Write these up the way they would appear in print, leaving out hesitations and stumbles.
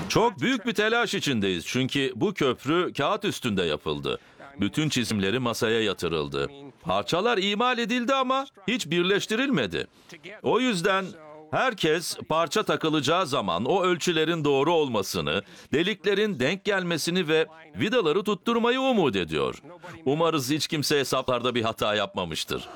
Çok büyük bir telaş içindeyiz çünkü bu köprü kağıt üstünde yapıldı. Bütün çizimleri masaya yatırıldı. Parçalar imal edildi ama hiç birleştirilmedi. O yüzden herkes parça takılacağı zaman o ölçülerin doğru olmasını, deliklerin denk gelmesini ve vidaları tutturmayı umut ediyor. Umarız hiç kimse hesaplarda bir hata yapmamıştır.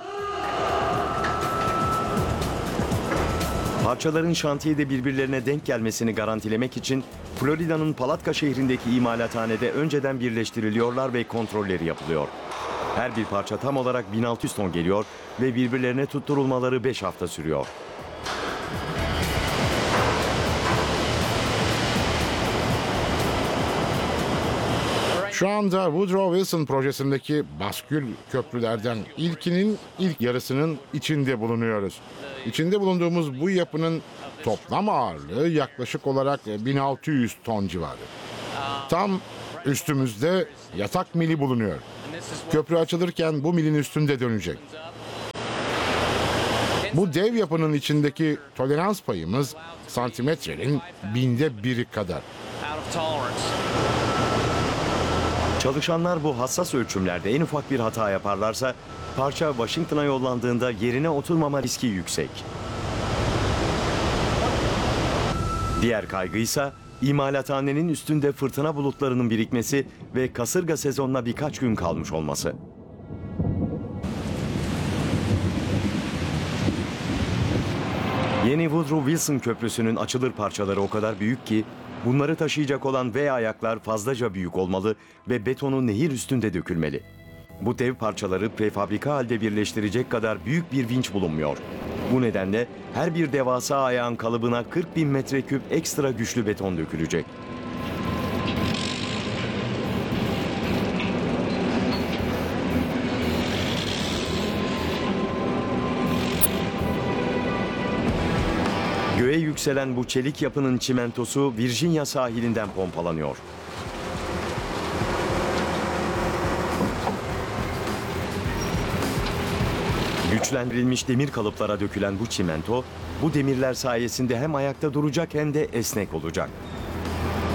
Parçaların şantiyede birbirlerine denk gelmesini garantilemek için Florida'nın Palatka şehrindeki imalathanede önceden birleştiriliyorlar ve kontrolleri yapılıyor. Her bir parça tam olarak 1600 ton geliyor ve birbirlerine tutturulmaları 5 hafta sürüyor. Şu anda Woodrow Wilson projesindeki baskül köprülerden ilkinin ilk yarısının içinde bulunuyoruz. İçinde bulunduğumuz bu yapının toplam ağırlığı yaklaşık olarak 1600 ton civarı. Tam üstümüzde yatak mili bulunuyor. Köprü açılırken bu milin üstünde dönecek. Bu dev yapının içindeki tolerans payımız santimetrenin 1/1000 kadar. Çalışanlar bu hassas ölçümlerde en ufak bir hata yaparlarsa parça Washington'a yollandığında yerine oturmama riski yüksek. Diğer kaygı ise imalathanenin üstünde fırtına bulutlarının birikmesi ve kasırga sezonuna birkaç gün kalmış olması. Yeni Woodrow Wilson Köprüsü'nün açılır parçaları o kadar büyük ki bunları taşıyacak olan V ayaklar fazlaca büyük olmalı ve betonu nehir üstünde dökülmeli. Bu dev parçaları prefabrika halde birleştirecek kadar büyük bir vinç bulunmuyor. Bu nedenle her bir devasa ayağın kalıbına 40.000 metreküp ekstra güçlü beton dökülecek. Göğe yükselen bu çelik yapının çimentosu Virginia sahilinden pompalanıyor. Güçlendirilmiş demir kalıplara dökülen bu çimento, bu demirler sayesinde hem ayakta duracak hem de esnek olacak.